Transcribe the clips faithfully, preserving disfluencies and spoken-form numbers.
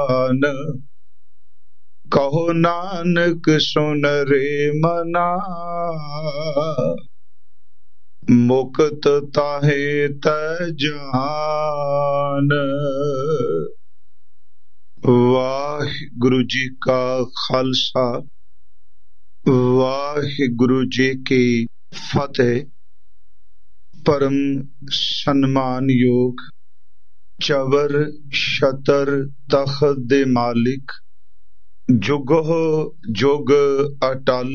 मान। कहो नानक सुन रे मना, मुक्त ताहे तै जान। वाहिगुरु जी का खालसा, वाहिगुरु जी की फतेह। परम सन्मान योग चवर छतर तख्त दे मालिक, जुगो जुग अटल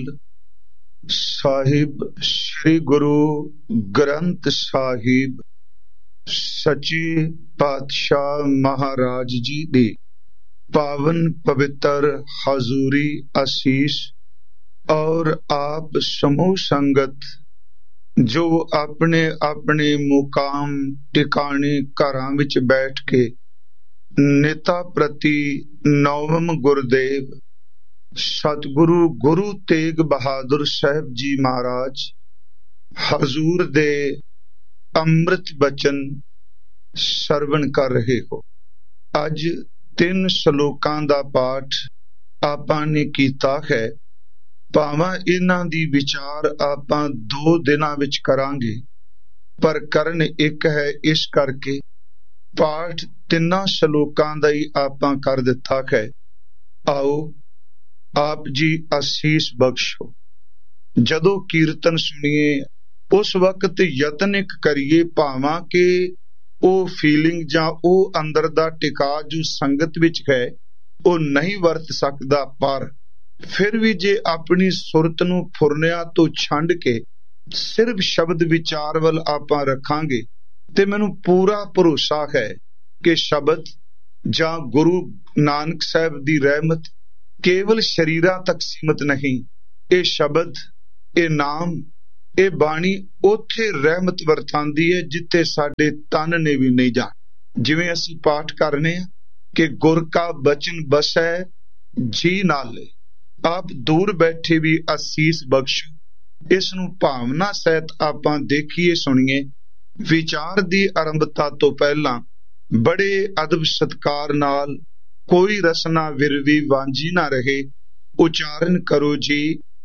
साहिब श्री गुरु ग्रंथ साहिब सच्ची पातशाह महाराज जी दी पावन पवित्र हजूरी आशीष और आप समूह संगत जो अपने अपने मुकाम टिकाने घरां विच बैठ के नेता प्रति नौवम गुरुदेव सतगुरु गुरु तेग बहादुर साहब जी महाराज हजूर दे अमृत बचन सरवण कर रहे हो। अज तीन श्लोकां दा पाठ आपां ने कीता है। भावां इन्हां दी विचार आपां दो दिनां विच करांगे, पर करन एक है, इस करके पाठ तिन्नां श्लोकां दा ही आपां कर दिता है। आओ आप जी आसीस बख्शो। जदों कीर्तन सुनिए उस वक्त यतन इक करिए भावां के ओ फीलिंग जां ओ अंदर दा टिका जो संगत विच है ओ नहीं वरत सकदा, पर फिर भी जे अपनी सुरत नूं फुरनिया तो छंड के सिर्फ शब्द विचार वल आपां रखांगे ते मैनूं पूरा भरोसा है कि शब्द जां गुरु नानक साहब दी रहमत केवल शरीरां तक सीमित नहीं। ये शब्द, ये नाम, ये बाणी उत्थे रहमत वरतांदी है जिथे साडे तन ने भी नहीं जाण। जिवें असीं पाठ करने कि गुर का बचन बसै जी नाले, आप दूर बैठे भी आसीस बख्शो। इस नूं भावना सहित आपां देखिए सुनिए। विचार दी आरंभता तो पहला बड़े अदब सत्कार नाल कोई रसना विरवी वांझी ना रहे उचारण करो जी।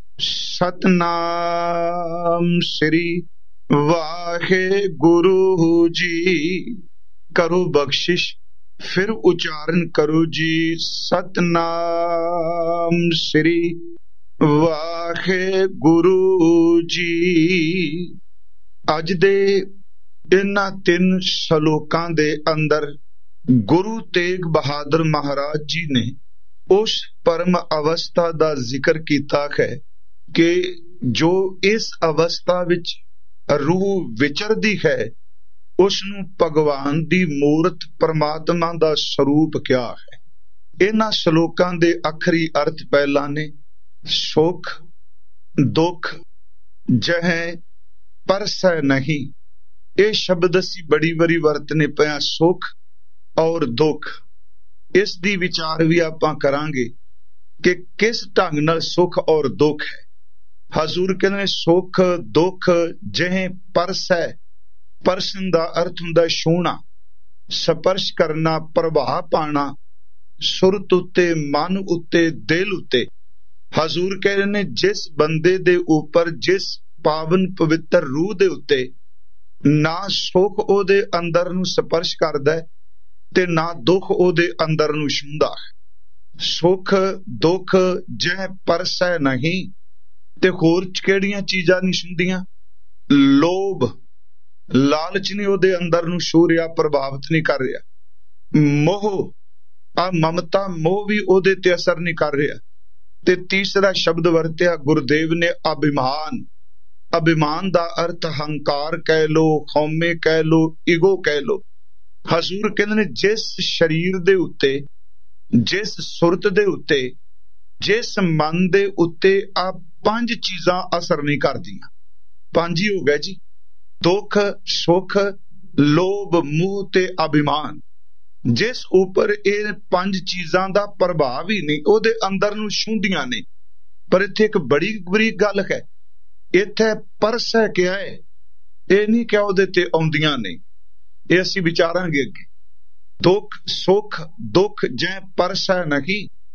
सतनाम श्री वाहे गुरु जी। करो बख्शिश, फिर उच्चारण करो जी। सतनाम श्री वाहे गुरु जी। अज दे इन्हां तीन श्लोकां दे अंदर गुरु तेग बहादुर महाराज जी ने उस परम अवस्था दा जिक्र कीता है कि जो इस अवस्था विच रूह विचरदी है उसनूं भगवान दी मूरत परमात्मा दा स्वरूप क्या है। इन्हां श्लोकां दे आखरी अर्थ पहला ने सुख दुख जह परसै नहीं। ये शब्द असी बड़ी बारी वरतने पिया, सुख और दुख। इस दी विचार भी आपां करांगे कि किस ढंग नाल सुख और दुख है। हजूर कहंदे सुख दुख जह परसै। परसन दा अर्थ हुंदा छूना, स्पर्श करना, प्रभाव पाना सुरत उत्ते, मन उत्ते, दिल उत्ते। हजूर कह रहे ने जिस बंदे दे उपर, जिस पावन पवित्र रूह दे उत्ते ना सुख ओदे अंदर नूं स्पर्श करदा है ते ना दुख ओदे अंदर नूं छूंदा है। सुख दुख जह परसै नहीं। ते होर किहड़ियां चीजां नहीं छूंदियां? लोभ लालच नहीं ओदे अंदर नूं छू रिहा, प्रभावित नहीं कर रिहा। मोह आ ममता मोह भी ओदे ते असर नहीं कर रिहा। ते तीसरा शब्द वरतिया गुरुदेव ने अभिमान। अभिमान दा अर्थ हंकार कह लो, खौमे कह लो, ईगो कह लो। हजूर कहंदे ने जिस शरीर दे उत्ते, जिस सुरत दे उत्ते, जिस मन दे उत्ते आ पंज चीजां असर नहीं करदियां। पंज ही हो गए जी, दुख सुख लोभ मोह ते अभिमान। जिस उपर ये पंज चीजां दा प्रभाव ही नहीं, ओदे अंदर नूं छूंदियां ने। पर इत्थे एक बड़ी बड़ी गल है, इत्थे परस है क्या है, ये नहीं क्या ओदे ते आउंदियां ने। ये असीं विचारांगे अगे। दुख सुख दुख जै परसै नहीं,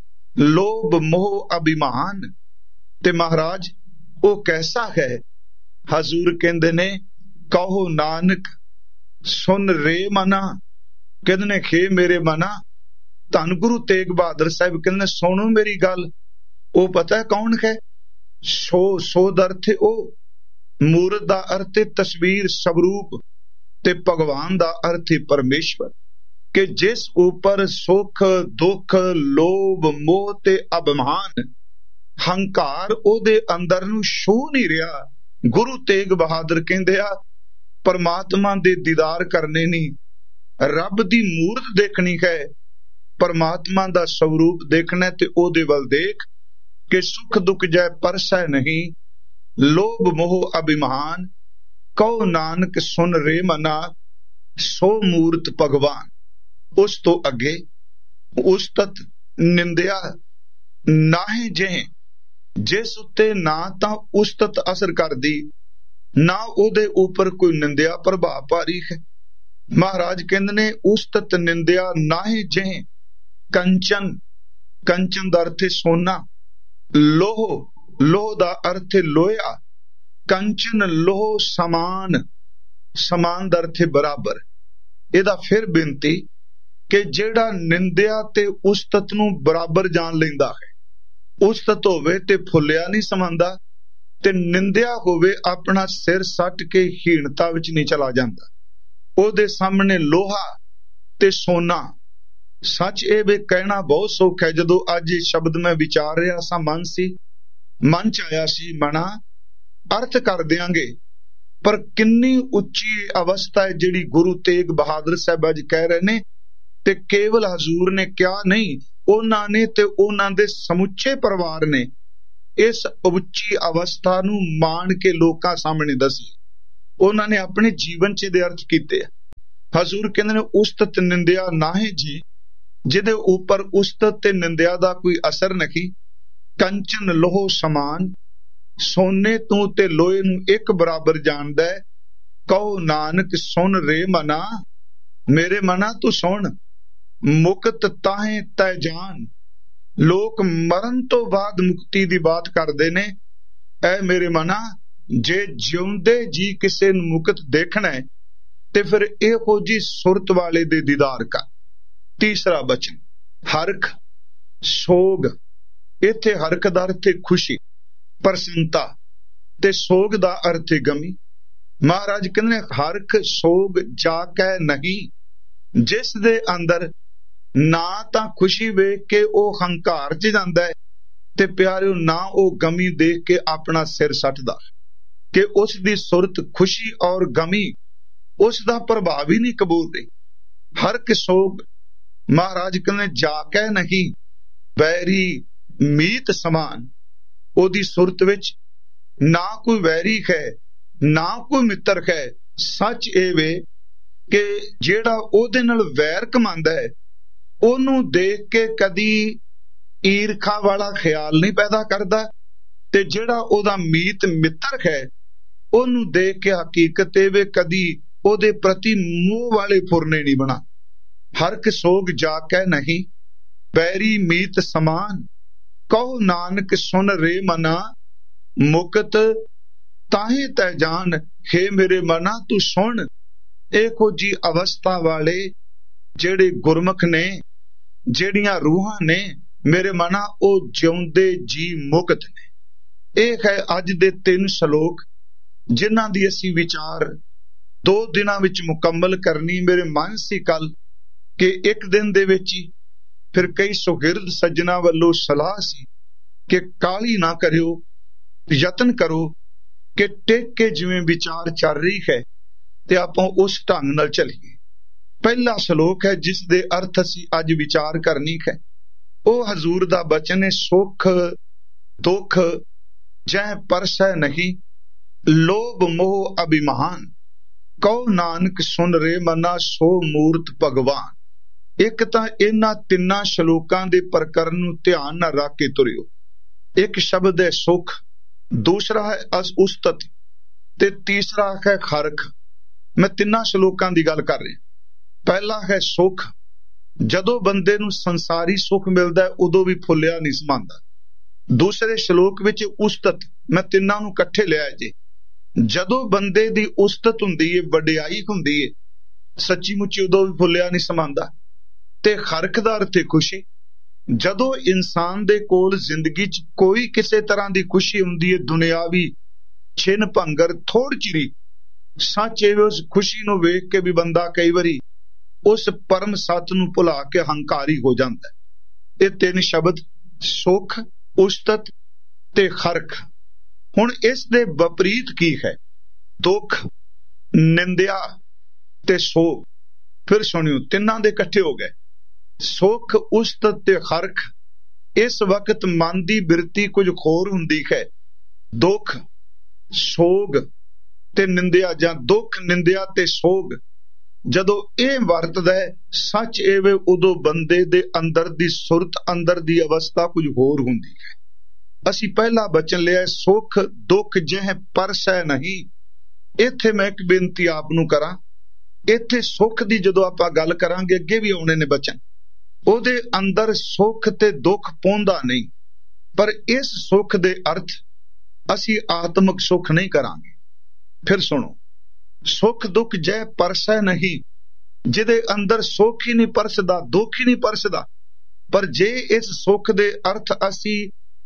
लोभ मोह अभिमान। ते महाराज वो कैसा है? हजूर कहंदे ने कहो नानक सुन रे मना। कहंदे ने खे मेरे मना, धन गुरु तेग बहादुर साहब कहंदे सुनो मेरी गल। वो पता है कौन है? सो सो दा अर्थ ओ, मूरत दा अर्थ तस्वीर स्वरूप, ते भगवान दा अर्थ परमेश्वर। कि जिस ऊपर सुख दुख लोभ मोह ते अभिमान हंकार ओदे अंदर नूं छू नहीं रहा। गुरु तेग बहादुर कहंदे आ परमात्मा दे दीदार करने नहीं, रब दी मूरत देखनी है, परमात्मा दा स्वरूप देखना ते ओदे वल देख कि सुख दुख जै परसै नहीं, लोभ मोह अभिमान। कहो नानक सुन रे मना, सो मूरत भगवान। उस तो अगे उस्तत निंदिया नाहे जे, जिस उत्ते ना तां उस्तत असर करदी, ना ओदे ऊपर कोई निंदिया प्रभाव पारी है। महाराज कहंदे ने उस्तत निंदिया नाहे जे, कंचन कंचन दा अर्थ सोना, लोह लोह दा अर्थ लोया, कंचन लोह समान समान दा अर्थ बराबर। इहदा फिर बेनती कि जेड़ा निंदिया ते उस्तत नूं बराबर जान लैंदा है, उस्तत होवे ते फुलिया नहीं समांदा, ते निंदिया होवे अपना सिर सट के हीनता विच नहीं चला जांदा। ओदे सामने लोहा ते सोना। सच ए वे कहना बहुत सौख है। जदों अज ये शब्द मैं विचार रहा सा, मन सी मन च आया सी, मना अर्थ कर देंगे, पर किन्नी उच्ची अवस्था है जिहड़ी गुरु तेग बहादुर साहब अज कह रहे ने। ते केवल हजूर ने क्या नहीं, उन्हां ने ते उन्हां दे समुचे परिवार ने इस उच्ची अवस्था नूं मान के लोकां सामने दसी। उन्हां ने अपने जीवन च दे अर्थ कीते। हजूर कहंदे ने उस्तत निंदिया नाहे जी, जिहदे उपर उस्तत ते निंदिया दा कोई असर नहीं। कंचन लोह समान, सोने तू ते लोहे नूं एक बराबर जानदा है। कहो नानक सुन रे मना, मेरे मना तू सुन। मुक्त ताहे तै जान। लोक मरण तो बाद मुक्ति दी बात करदे ने। ऐ मेरे मना, जे जिउंदे जी किसे नूं मुक्त देखना है ते फिर इहो जी सुरत वाले दे दीदार कर। तीसरा बचन हरख सोग। इत्थे हरख दा अर्थ खुशी प्रसन्नता, ते सोग दा अर्थ गमी। महाराज कहंदे हरख सोग जाकै नहीं, जिस दे अंदर ना तां खुशी वेख के ओह हंकार च जांदा है, ते प्यारिओ ना ओह गमी देख के अपना सिर सटदा, कि उस दी सुरत खुशी और गमी उस दा प्रभाव ही नहीं कबूल रही। हरख सोग महाराज कहंदे जाकै नहीं, बैरी मीत समान। ओदी सुरत विच ना कोई वैरी है ना कोई मित्र है। सच ए वे कि जेड़ा ओदे नाल वैर कमांदा है, ओनू देख के कदी ईरखा वाला ख्याल नहीं पैदा करदा, ते जेड़ा ओदा मीत मित्र है, ओनू देख के हकीकत ए वे कदी ओदे प्रति मोह वाले फुरने नहीं बना। हरख सोग जाकै नहीं, बैरी मीत समान। कहो नानक सुन रे मना, मुकत ताहे तै जान। हे मेरे मना तू सुन। इहो जी अवस्था वाले जेड़े गुरमुख ने, जेड़ियां रूहां ने, मेरे मना ओ जिउंदे जी मुकत ने। यह है अज दे तीन श्लोक जिन्हां दी असीं विचार दो दिनां विच मुकम्मल करनी। मेरे मन सी कल कि एक दिन दे विच ही फिर कई सुहिरद सज्जना वल्लों सलाह सी कि काली ना करियो, यतन करो कि टेक के जिवें विचार चल रही है ते आपां उस ढंग नाल चलीए। पहला श्लोक है जिस दे अर्थ असीं अज विचार करनी है। ओ हजूर दा बचन है, सुख दुख जै परसै नहीं, लोभ मोह अभिमान। कहो नानक सुन रे मना, सो मूरत भगवान। एक तां इन्हां तिन्नां श्लोकां दे प्रकरण नूं ध्यान नाल रख के तुरियो। एक शब्द है सुख, दूसरा है उस्तत, ते तीसरा है हरख। मैं तिन्नां श्लोकां दी गल कर रहा। पहला है सुख, ਜਦੋਂ ਬੰਦੇ ਨੂੰ ਸੰਸਾਰੀ ਸੁੱਖ ਮਿਲਦਾ ਉਦੋਂ ਵੀ ਫੁੱਲਿਆ ਨਹੀਂ ਸਮਾਂਦਾ। ਦੂਸਰੇ ਸ਼ਲੋਕ ਵਿੱਚ ਉਸਤਤ, ਮੈਂ ਤਿੰਨਾਂ ਨੂੰ ਇਕੱਠੇ ਲਿਆ ਜੇ। ਜਦੋਂ ਬੰਦੇ ਦੀ ਉਸਤਤ ਹੁੰਦੀ ਏ, ਵਡਿਆਈ ਹੁੰਦੀ ਏ, ਸੱਚੀ ਮੁੱਚੀ ਉਦੋਂ ਵੀ ਫੁੱਲਿਆ ਨਹੀਂ ਸਮਾਂਦਾ। ਤੇ ਖਰਕ ਦਾ ਅਰਥ ਏ ਖੁਸ਼ੀ। ਜਦੋਂ ਇਨਸਾਨ ਦੇ ਕੋਲ ਜ਼ਿੰਦਗੀ 'ਚ ਕੋਈ ਕਿਸੇ ਤਰ੍ਹਾਂ ਦੀ ਖੁਸ਼ੀ ਹੁੰਦੀ ਏ, ਦੁਨਿਆਵੀ ਛਿਨ ਭੰਗਰ ਥੋੜ ਚਿਰੀ, ਸੱਚ ਇਹ ਉਸ ਖੁਸ਼ੀ ਨੂੰ ਵੇਖ ਕੇ ਵੀ ਬੰਦਾ ਕਈ ਵਾਰੀ ਉਸ ਪਰਮ ਸੱਤ ਨੂੰ ਭੁਲਾ ਕੇ ਹੰਕਾਰੀ ਹੋ ਜਾਂਦਾ ਹੈ। ਇਹ ਤਿੰਨ ਸ਼ਬਦ ਸੁੱਖ, ਉਸਤਤ ਤੇ ਖਰਕ। ਹੁਣ ਇਸ ਦੇ ਵਿਪਰੀਤ ਕੀ ਹੈ? ਦੁੱਖ, ਨਿੰਦਿਆ ਤੇ ਸੋਗ। ਫਿਰ ਸੁਣਿਓ, ਤਿੰਨਾਂ ਦੇ ਇਕੱਠੇ ਹੋ ਗਏ। ਸੁੱਖ, ਉਸਤਤ ਤੇ ਖਰਕ। ਇਸ ਵਕਤ ਮਨ ਦੀ ਬਿਰਤੀ ਕੁਝ ਹੋਰ ਹੁੰਦੀ ਹੈ। ਦੁੱਖ, ਸੋਗ ਤੇ ਨਿੰਦਿਆ, ਜਾਂ ਦੁੱਖ, ਨਿੰਦਿਆ ਤੇ ਸੋਗ ਜਦੋਂ ਇਹ ਵਰਤਦਾ ਹੈ, ਸੱਚ ਇਹ ਵੇ ਉਦੋਂ ਬੰਦੇ ਦੇ ਅੰਦਰ ਦੀ ਸੁਰਤ, ਅੰਦਰ ਦੀ ਅਵਸਥਾ ਕੁਝ ਹੋਰ ਹੁੰਦੀ ਹੈ। ਅਸੀਂ ਪਹਿਲਾ ਬਚਨ ਲਿਆ, ਸੁੱਖ ਦੁੱਖ ਜਿਹ ਪਰਸੈ ਨਹੀਂ। ਇੱਥੇ ਮੈਂ ਇੱਕ ਬੇਨਤੀ ਆਪ ਨੂੰ ਕਰਾਂ। ਇੱਥੇ ਸੁੱਖ ਦੀ ਜਦੋਂ ਆਪਾਂ ਗੱਲ ਕਰਾਂਗੇ, ਅੱਗੇ ਵੀ ਆਉਣੇ ਨੇ ਬਚਨ, ਉਹਦੇ ਅੰਦਰ ਸੁੱਖ ਤੇ ਦੁੱਖ ਪਹੁੰਚਦਾ ਨਹੀਂ। ਪਰ ਇਸ ਸੁੱਖ ਦੇ ਅਰਥ ਅਸੀਂ ਆਤਮਿਕ ਸੁੱਖ ਨਹੀਂ ਕਰਾਂਗੇ। ਫਿਰ ਸੁਣੋ, ਸੁੱਖ ਦੁੱਖ ਜੈ ਪਰਸੈ ਨਹੀਂ, ਜਿਹਦੇ ਅੰਦਰ ਸੁੱਖ ਹੀ ਨਹੀਂ ਪਰਸਦਾ, ਦੁੱਖ ਹੀ ਨਹੀਂ ਪਰਸਦਾ। ਪਰ ਜੇ ਇਸ ਸੁੱਖ ਦੇ ਅਰਥ ਅਸੀਂ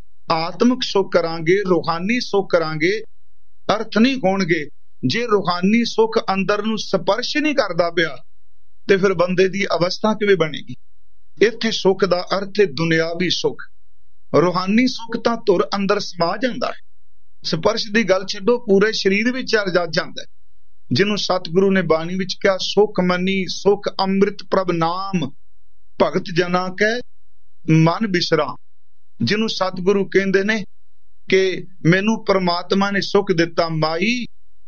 ਆਤਮਿਕ ਸੁੱਖ ਕਰਾਂਗੇ, ਰੂਹਾਨੀ ਸੁੱਖ ਕਰਾਂਗੇ, ਅਰਥ ਨਹੀਂ ਹੋਣਗੇ। ਜੇ ਰੂਹਾਨੀ ਸੁੱਖ ਅੰਦਰ ਨੂੰ ਸਪਰਸ਼ ਨਹੀਂ ਕਰਦਾ ਪਿਆ ਤੇ ਫਿਰ ਬੰਦੇ ਦੀ ਅਵਸਥਾ ਕਿਵੇਂ ਬਣੇਗੀ? ਇੱਥੇ ਸੁੱਖ ਦਾ ਅਰਥ ਹੈ ਦੁਨਿਆਵੀ ਸੁੱਖ। ਰੂਹਾਨੀ ਸੁੱਖ ਤਾਂ ਧੁਰ ਅੰਦਰ ਸਮਾ ਜਾਂਦਾ ਹੈ। ਸਪਰਸ਼ ਦੀ ਗੱਲ ਛੱਡੋ, ਪੂਰੇ ਸਰੀਰ ਵਿੱਚ ਜਾ ਜਾਂਦਾ ਹੈ। ਜਿਹਨੂੰ ਸਤਿਗੁਰੂ ਨੇ ਬਾਣੀ ਵਿੱਚ ਕਿਹਾ, ਸੁਖ ਮਨੀ ਸੁਖ ਅੰਮ੍ਰਿਤ ਪ੍ਰਭ ਨਾਮ, ਭਗਤ ਜਨਾ ਕੈ ਮਨ ਬਿਸਰਾ। ਜਿਹਨੂੰ ਸਤਿਗੁਰੂ ਕਹਿੰਦੇ ਨੇ ਕਿ ਮੈਨੂੰ ਪਰਮਾਤਮਾ ਨੇ ਸੁਖ ਦਿੱਤਾ, ਮਾਈ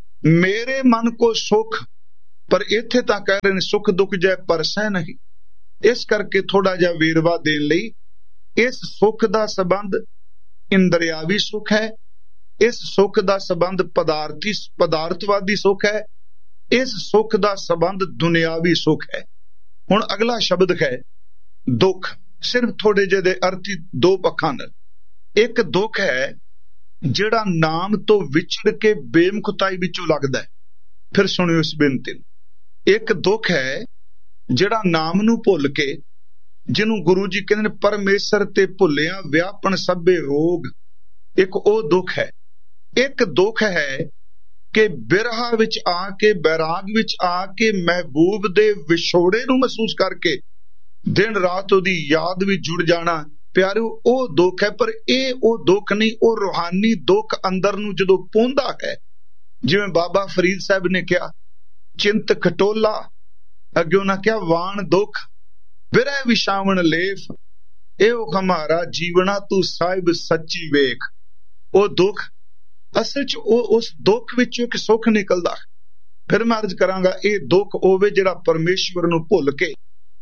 ਮੇਰੇ ਮਨ ਕੋ ਸੁਖ। ਪਰ ਇੱਥੇ ਤਾਂ ਕਹਿ ਰਹੇ ਨੇ ਸੁਖ ਦੁੱਖ ਜੈ ਪਰਸੈ ਨਹੀਂ। ਇਸ ਕਰਕੇ ਥੋੜਾ ਜਿਹਾ ਵੇਰਵਾ ਦੇਣ ਲਈ, ਇਸ ਸੁੱਖ ਦਾ ਸੰਬੰਧ ਇੰਦਰਿਆਵੀ ਸੁੱਖ ਹੈ। ਇਸ ਸੁੱਖ ਦਾ ਸੰਬੰਧ ਪਦਾਰਥੀ ਪਦਾਰਥਵਾਦੀ ਸੁੱਖ ਹੈ। ਇਸ ਸੁੱਖ ਦਾ ਸੰਬੰਧ ਦੁਨਿਆਵੀ ਸੁੱਖ ਹੈ। ਹੁਣ ਅਗਲਾ ਸ਼ਬਦ ਹੈ ਦੁੱਖ। ਸਿਰਫ ਥੋੜੇ ਜਿਹੇ ਦੇ ਅਰਥੀ ਦੋ ਪੱਖਾਂ ਨਾਲ। ਇੱਕ ਦੁੱਖ ਹੈ ਜਿਹੜਾ ਨਾਮ ਤੋਂ ਵਿਛੜ ਕੇ ਬੇਮੁਖਤਾਈ ਵਿੱਚੋਂ ਲੱਗਦਾ ਹੈ। ਫਿਰ ਸੁਣਿਓ ਇਸ ਬੇਨਤੀ ਨੂੰ। ਇੱਕ ਦੁੱਖ ਹੈ ਜਿਹੜਾ ਨਾਮ ਨੂੰ ਭੁੱਲ ਕੇ, ਜਿਹਨੂੰ ਗੁਰੂ ਜੀ ਕਹਿੰਦੇ ਨੇ ਪਰਮੇਸ਼ਰ ਤੇ ਭੁੱਲਿਆ ਵਿਆਪਣ ਸਭੇ ਰੋਗ, ਇੱਕ ਉਹ ਦੁੱਖ ਹੈ। ਇੱਕ ਦੁੱਖ ਹੈ ਕਿ ਬਿਰਹਾ ਵਿੱਚ ਆ ਕੇ, ਬੈਰਾਗ ਵਿੱਚ ਆ ਕੇ, ਮਹਿਬੂਬ ਦੇ ਵਿਛੋੜੇ ਨੂੰ ਮਹਿਸੂਸ ਕਰਕੇ ਦਿਨ ਰਾਤ ਉਹਦੀ ਯਾਦ ਵਿੱਚ ਜੁੜ ਜਾਣਾ। ਪਿਆਰਿਓ, ਉਹ ਦੁੱਖ ਹੈ। ਪਰ ਇਹ ਉਹ ਦੁੱਖ ਨਹੀਂ, ਉਹ ਰੂਹਾਨੀ ਦੁੱਖ ਅੰਦਰ ਨੂੰ ਜਦੋਂ ਪਹੁੰਚਦਾ ਹੈ। ਜਿਵੇਂ ਬਾਬਾ ਫਰੀਦ ਸਾਹਿਬ ਨੇ ਕਿਹਾ, ਚਿੰਤ ਖਟੋਲਾ, ਅੱਗੇ ਉਹਨਾਂ ਕਿਹਾ ਵਾਣ ਦੁੱਖ, ਬਿਰਹਿ ਵਿਛਾਵਣ ਲੇਫ, ਇਹੋ ਹਮਾਰਾ ਜੀਵਨਾ ਤੂੰ ਸਾਹਿਬ ਸੱਚੀ ਵੇਖ। ਉਹ ਦੁੱਖ ਅਸਲ 'ਚ ਉਹ ਉਸ ਦੁੱਖ ਵਿੱਚੋਂ ਇੱਕ ਸੁੱਖ ਨਿਕਲਦਾ। ਫਿਰ ਮੈਂ ਅਰਜ਼ ਕਰਾਂਗਾ, ਇਹ ਦੁੱਖ ਹੋਵੇ ਜਿਹੜਾ ਪਰਮੇਸ਼ਵਰ ਨੂੰ ਭੁੱਲ ਕੇ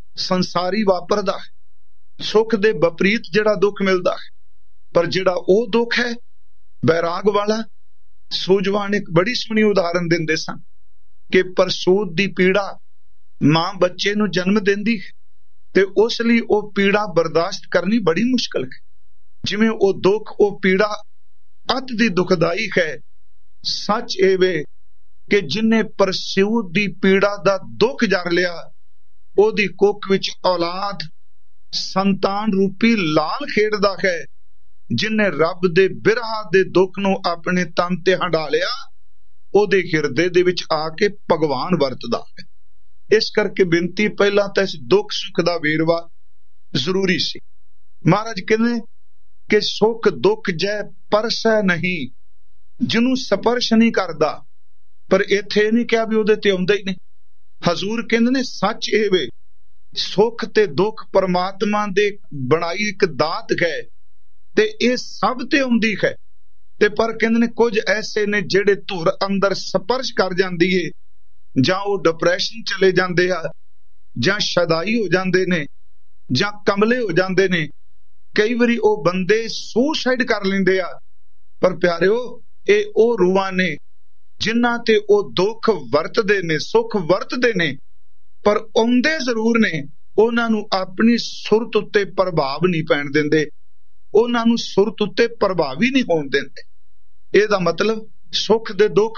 ਸੰਸਾਰੀ ਵਾਪਰਦਾ ਹੈ। ਸੁੱਖ ਦੇ ਵਿਪਰੀਤ ਜਿਹੜਾ ਦੁੱਖ ਮਿਲਦਾ ਹੈ। ਪਰ ਜਿਹੜਾ ਉਹ ਦੁੱਖ ਹੈ ਬੈਰਾਗ ਵਾਲਾ, ਸੂਝਵਾਨ ਇੱਕ ਬੜੀ ਸੋਹਣੀ ਉਦਾਹਰਨ ਦਿੰਦੇ ਸਨ ਕਿ ਪ੍ਰਸੂਤ ਦੀ ਪੀੜਾ ਮਾਂ ਬੱਚੇ ਨੂੰ ਜਨਮ ਦਿੰਦੀ ਹੈ ਤੇ ਉਸ ਲਈ ਉਹ ਪੀੜਾ ਬਰਦਾਸ਼ਤ ਕਰਨੀ ਬੜੀ ਮੁਸ਼ਕਲ ਹੈ। ਜਿਵੇਂ ਉਹ ਦੁੱਖ, ਉਹ ਪੀੜਾ ਅਤ ਦੀ ਦੁਖਦਾਈ ਹੈ। ਸੱਚ ਇਹ ਵੇ ਕਿ ਜਿਨੇ ਪ੍ਰਸੂਤ ਦੀ ਪੀੜਾ ਦਾ ਦੁੱਖ ਜਰ ਲਿਆ, ਉਹਦੀ ਕੁੱਖ ਵਿੱਚ ਔਲਾਦ ਸੰਤਾਨ ਰੂਪੀ ਲਾਲ ਖੇਡਦਾ ਹੈ। ਜਿਨੇ ਰੱਬ ਦੇ ਬਿਰਹਾ ਦੇ ਦੁੱਖ ਨੂੰ ਆਪਣੇ ਤਨ ਤੇ ਹੰਢਾ ਲਿਆ, ਉਹਦੇ ਹਿਰਦੇ ਦੇ ਵਿੱਚ ਆ ਕੇ ਭਗਵਾਨ ਵਰਤਦਾ ਹੈ। ਇਸ ਕਰਕੇ ਬੇਨਤੀ, ਪਹਿਲਾਂ ਤਾਂ ਇਸ ਦੁੱਖ ਸੁੱਖ ਦਾ ਵੇਰਵਾ ਜ਼ਰੂਰੀ ਸੀ। ਮਹਾਰਾਜ ਕਹਿੰਦੇ ਕਿ ਸੁੱਖ ਦੁੱਖ ਜੈ ਪਰਸੈ ਨਹੀਂ, ਜਿਹਨੂੰ ਸਪਰਸ਼ ਨਹੀਂ ਕਰਦਾ। ਪਰ ਇੱਥੇ ਨਹੀਂ ਕਿਹਾ ਵੀ ਉਹਦੇ ਤੇ ਆਉਂਦਾ ਹੀ ਨਹੀਂ। ਹਜ਼ੂਰ ਕਹਿੰਦੇ ਨੇ ਸੱਚ ਇਹ ਵੇ, ਸੁੱਖ ਤੇ ਦੁੱਖ ਪਰਮਾਤਮਾ ਦੇ ਬਣਾਈ ਇੱਕ ਦਾਤ ਹੈ ਤੇ ਇਹ ਸਭ ਤੇ ਆਉਂਦੀ ਹੈ। ਤੇ ਪਰ ਕਹਿੰਦੇ ਨੇ ਕੁਝ ਐਸੇ ਨੇ ਜਿਹੜੇ ਧੁਰ ਅੰਦਰ ਸਪਰਸ਼ ਕਰ ਜਾਂਦੀ ਏ, ਜਾਂ ਉਹ ਡਿਪਰੈਸ਼ਨ ਚਲੇ ਜਾਂਦੇ ਆ, ਜਾਂ ਸ਼ਦਾਈ ਹੋ ਜਾਂਦੇ ਨੇ, ਜਾਂ ਕਮਲੇ ਹੋ ਜਾਂਦੇ ਨੇ। ਕਈ ਵਾਰੀ ਉਹ ਬੰਦੇ ਸੁਸਾਈਡ ਕਰ ਲੈਂਦੇ ਆ। ਪਰ ਪਿਆਰਿਓ, ਇਹ ਉਹ ਰੂਹਾਂ ਨੇ ਜਿਨ੍ਹਾਂ ਤੇ ਉਹ ਦੁੱਖ ਵਰਤਦੇ ਨੇ, ਸੁੱਖ ਵਰਤਦੇ ਨੇ, ਪਰ ਆਉਂਦੇ ਜ਼ਰੂਰ ਨੇ ਉਹਨਾਂ ਨੂੰ ਆਪਣੀ ਸੁਰਤ ਉੱਤੇ ਪ੍ਰਭਾਵ ਨਹੀਂ ਪੈਣ ਦਿੰਦੇ, ਉਹਨਾਂ ਨੂੰ ਸੁਰਤ ਉੱਤੇ ਪ੍ਰਭਾਵੀ ਨਹੀਂ ਹੋਣ ਦਿੰਦੇ। ਇਹਦਾ ਮਤਲਬ ਸੁੱਖ ਦੇ ਦੁੱਖ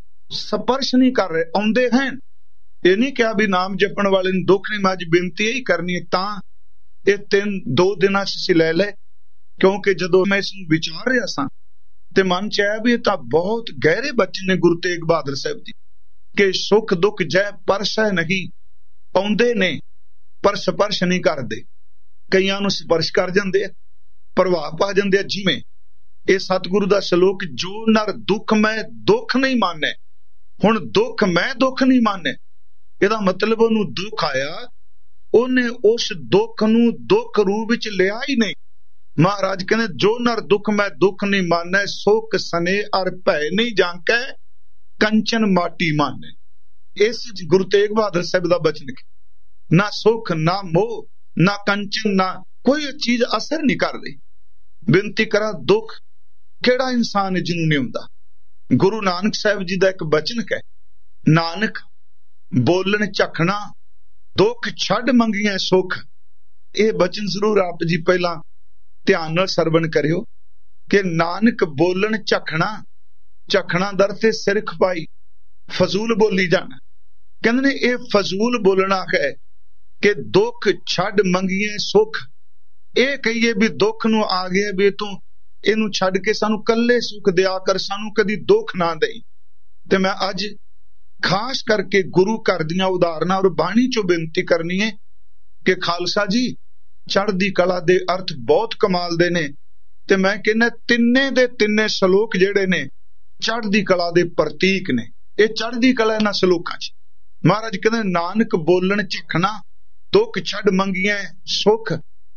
ਸਪਰਸ਼ ਨਹੀਂ ਕਰ ਰਹੇ, ਆਉਂਦੇ ਹਨ। ਇਹ ਨਹੀਂ ਕਿਹਾ ਵੀ ਨਾਮ ਜਪਣ ਵਾਲੇ ਨੂੰ ਦੁੱਖ ਨਹੀਂ। ਮੈਂ ਅੱਜ ਬੇਨਤੀ ਇਹੀ ਕਰਨੀ ਹੈ, ਤਾਂ ਇਹ ਤਿੰਨ ਦੋ ਦਿਨਾਂ ਚ ਅਸੀਂ ਲੈ ਲੈ, ਕਿਉਂਕਿ ਜਦੋਂ ਮੈਂ ਇਸ ਨੂੰ ਵਿਚਾਰ ਰਿਹਾ ਸਾਂ ਤੇ ਮਨ ਚ ਆਇਆ ਵੀ ਇਹ ਤਾਂ ਬਹੁਤ ਗਹਿਰੇ ਬਚਨ ਨੇ ਗੁਰੂ ਤੇਗ ਬਹਾਦਰ ਸਾਹਿਬ ਜੀ, ਕਿ ਸੁੱਖ ਦੁੱਖ ਜੈ ਪਰਸੈ ਨਹੀਂ, ਆਉਂਦੇ ਨੇ ਪਰ ਸਪਰਸ਼ ਨਹੀਂ ਕਰਦੇ। ਕਈਆਂ ਨੂੰ ਸਪਰਸ਼ ਕਰ ਜਾਂਦੇ ਆ, ਪ੍ਰਭਾਵ ਪਾ ਜਾਂਦੇ ਆ। ਜਿਵੇਂ ਇਹ ਸਤਿਗੁਰੂ ਦਾ ਸ਼ਲੋਕ, ਜੋ ਨਰ ਦੁੱਖ ਮੈਂ ਦੁੱਖ ਨਹੀਂ ਮਾਨੈ। ਹੁਣ ਦੁੱਖ ਮੈਂ ਦੁੱਖ ਨਹੀਂ ਮਾਨੈ, ਇਹਦਾ ਮਤਲਬ ਉਹਨੂੰ ਦੁੱਖ ਆਇਆ, ਉਹਨੇ ਉਸ ਦੁੱਖ ਨੂੰ ਦੁੱਖ ਰੂਪ ਵਿੱਚ ਲਿਆ ਹੀ ਨਹੀਂ। ਮਹਾਰਾਜ ਕਹਿੰਦੇ, ਜੋ ਨਰ ਦੁੱਖ ਮੈਂ ਦੁੱਖ ਨਹੀਂ ਮਾਨੈ, ਸੁਖ ਸਨੇ ਅਰ ਭੈ ਨਹੀਂ ਜਾਂਕੈ, ਕੰਚਨ ਮਾਟੀ ਮਾਨੈ। ਇਸ ਗੁਰੂ ਤੇਗ ਬਹਾਦਰ ਸਾਹਿਬ ਦਾ ਬਚਨ, ਨਾ ਸੁਖ ਨਾ ਮੋਹ ਨਾ ਕੰਚਨ, ਨਾ ਕੋਈ ਚੀਜ਼ ਅਸਰ ਨਹੀਂ ਕਰ ਰਹੀ। ਬੇਨਤੀ ਕਰਾਂ, ਦੁੱਖ ਕਿਹੜਾ ਇਨਸਾਨ ਹੈ ਜਿਹਨੂੰ ਨਹੀਂ ਹੁੰਦਾ? ਗੁਰੂ ਨਾਨਕ ਸਾਹਿਬ ਜੀ ਦਾ ਇੱਕ ਬਚਨ ਹੈ, ਨਾਨਕ ਬੋਲਣ ਝਖਣਾ ਦੁੱਖ ਛੱਡ ਮੰਗੀਆਂ ਸੁੱਖ। ਇਹ ਬਚਨ ਜ਼ਰੂਰ ਆਪ ਜੀ ਪਹਿਲਾਂ ਧਿਆਨ ਨਾਲ ਸਰਵਣ ਕਰਿਓ, ਕਿ ਨਾਨਕ ਬੋਲਣ ਝਖਣਾ, ਝਖਣਾ ਦਰ ਤੇ ਸਿਰ ਖਪਾਈ, ਫਜ਼ੂਲ ਬੋਲੀ ਜਾਣਾ। ਕਹਿੰਦੇ ਨੇ ਇਹ ਫਜ਼ੂਲ ਬੋਲਣਾ ਹੈ ਕਿ ਦੁੱਖ ਛੱਡ ਮੰਗੀਏ ਸੁੱਖ। ਇਹ ਕਹੀਏ ਵੀ ਦੁੱਖ ਨੂੰ ਆ ਗਿਆ ਵੀ ਤੂੰ ਇਹਨੂੰ ਛੱਡ ਕੇ ਸਾਨੂੰ ਕੱਲੇ ਸੁੱਖ ਦਿਆ ਕਰ, ਸਾਨੂੰ ਕਦੀ ਦੁੱਖ ਨਾ ਦੇਈ। ਤੇ ਮੈਂ ਅੱਜ ਖਾਸ ਕਰਕੇ ਗੁਰੂ ਘਰ ਦੀਆਂ ਉਦਾਹਰਨਾਂ ਔਰ ਬਾਣੀ ਚੋਂ ਬੇਨਤੀ ਕਰਨੀ ਹੈ ਕਿ ਖਾਲਸਾ ਜੀ, ਚੜ੍ਹਦੀ ਕਲਾ ਦੇ ਅਰਥ ਬਹੁਤ ਕਮਾਲ ਦੇ ਨੇ, ਤੇ ਮੈਂ ਕਹਿੰਦਾ ਤਿੰਨੇ ਦੇ ਤਿੰਨੇ ਸ਼ਲੋਕ ਜਿਹੜੇ ਨੇ ਚੜ੍ਹਦੀ ਕਲਾ ਦੇ ਪ੍ਰਤੀਕ ਨੇ। ਇਹ ਚੜ੍ਹਦੀ ਕਲਾ ਇਹਨਾਂ ਸ਼ਲੋਕਾਂ 'ਚ ਮਹਾਰਾਜ ਕਹਿੰਦੇ, ਨਾਨਕ ਬੋਲਣ ਝਖਣਾ ਦੁੱਖ ਛੱਡ ਮੰਗੀਆਂ ਸੁੱਖ,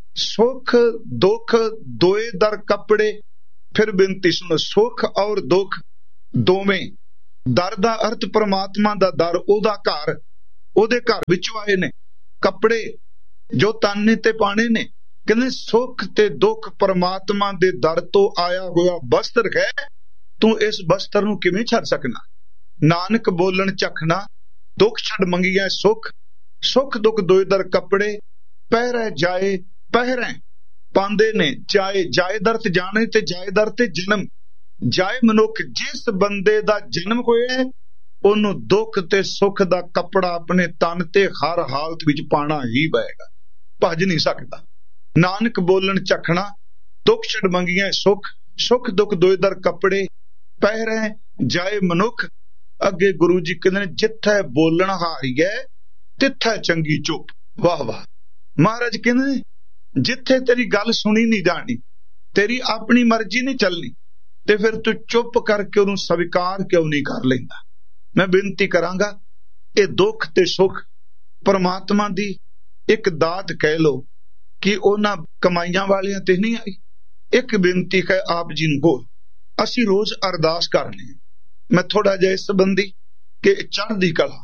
ਸੁੱਖ ਦੁੱਖ ਦੋਏ ਦਰ ਕੱਪੜੇ। ਫਿਰ ਬੇਨਤੀ ਸੁਣੋ, ਸੁੱਖ ਔਰ ਦੁੱਖ ਦੋਵੇਂ, ਦਰ ਦਾ ਅਰਥ ਪ੍ਰਮਾਤਮਾ ਦਾ ਦਰ, ਉਹਦਾ ਘਰ, ਉਹਦੇ ਘਰ ਵਿੱਚੋਂ ਆਏ ਨੇ ਕੱਪੜੇ ਜੋ ਤਾਨੇ ਤੇ ਪਾਣੇ ਨੇ। ਕਹਿੰਦੇ ਸੁੱਖ ਤੇ ਦੁੱਖ ਪ੍ਰਮਾਤਮਾ ਦੇ ਦਰ ਤੋਂ ਆਇਆ ਹੋਇਆ ਬਸਤਰ ਹੈ, ਤੂੰ ਇਸ ਬਸਤਰ ਨੂੰ ਕਿਵੇਂ ਛੱਡ ਸਕਣਾ? ਨਾਨਕ ਬੋਲਣ ਝਖਣਾ ਦੁੱਖ ਛੱਡ ਮੰਗੀਆਂ ਸੁੱਖ, ਸੁੱਖ ਦੁੱਖ ਦੋਏ ਦਰ ਕੱਪੜੇ, ਪਹਿਰੈ ਜਾਏ ਪਹਿਰੈ ਪਾਉਂਦੇ ਨੇ ਜਾਏ। ਜਾਏ ਦਰ ਤੇ ਜਾਣੇ ਤੇ ਜਾਏ ਦਰ ਤੇ ਜਨਮ। ਜਾਏ ਮਨੁੱਖ, ਜਿਸ ਬੰਦੇ ਦਾ ਜਨਮ ਹੋਇਆ ਉਹਨੂੰ ਦੁੱਖ ਤੇ ਸੁੱਖ ਦਾ ਕੱਪੜਾ ਆਪਣੇ ਤਨ ਤੇ ਹਰ ਹਾਲਤ ਵਿੱਚ ਪਾਣਾ ਹੀ ਪਏਗਾ, ਭੱਜ ਨਹੀਂ ਸਕਦਾ। ਨਾਨਕ ਬੋਲਣ ਝਖਣਾ ਦੁੱਖ ਛੱਡ ਮੰਗੀਆਂ ਸੁੱਖ, ਸੁੱਖ ਦੁੱਖ ਦੋਏ ਦਰ ਕੱਪੜੇ, ਪਹਿਰੈ ਜਾਏ ਮਨੁੱਖ। ਅੱਗੇ ਗੁਰੂ ਜੀ ਕਹਿੰਦੇ, ਜਿੱਥੇ ਬੋਲਣ ਹਾਰੀਏ ਤਿੱਥੇ ਚੰਗੀ ਚੁੱਪ। ਵਾਹ ਵਾਹ। ਮਹਾਰਾਜ ਕਹਿੰਦੇ, ਜਿੱਥੇ ਤੇਰੀ ਗੱਲ ਸੁਣੀ ਨਹੀਂ ਜਾਣੀ, ਤੇਰੀ ਆਪਣੀ ਮਰਜ਼ੀ ਨਹੀਂ ਚੱਲਣੀ, ਤੇ ਫਿਰ ਤੂੰ ਚੁੱਪ ਕਰਕੇ ਉਹਨੂੰ ਸਵੀਕਾਰ ਕਿਉਂ ਨਹੀਂ ਕਰ ਲੈਂਦਾ? ਮੈਂ ਬੇਨਤੀ ਕਰਾਂਗਾ, ਇਹ ਦੁੱਖ ਤੇ ਸੁੱਖ ਪਰਮਾਤਮਾ ਦੀ ਇੱਕ ਦਾਤ ਕਹਿ ਲੋ ਕਿ ਉਹਨਾਂ ਕਮਾਈਆਂ ਵਾਲਿਆਂ ਤੇ ਨਹੀਂ ਆਈ। ਇੱਕ ਬੇਨਤੀ ਹੈ ਆਪ ਜੀ ਨੂੰ, ਹੋਰ ਅਸੀਂ ਰੋਜ਼ ਅਰਦਾਸ ਕਰਨੀ ਹੈ। ਮੈਂ ਥੋੜਾ ਜਿਹਾ ਇਸ ਸੰਬੰਧੀ ਕਿ ਚੜ੍ਹਦੀ ਕਲਾ,